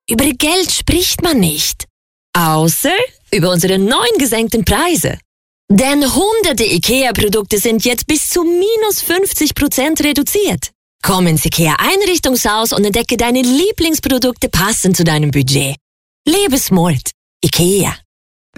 Über Geld spricht man nicht. Außer über unsere neuen gesenkten Preise. Denn hunderte IKEA-Produkte sind jetzt bis zu minus 50% reduziert. Komm ins IKEA-Einrichtungshaus und entdecke deine Lieblingsprodukte passend zu deinem Budget. Lebe smart. IKEA.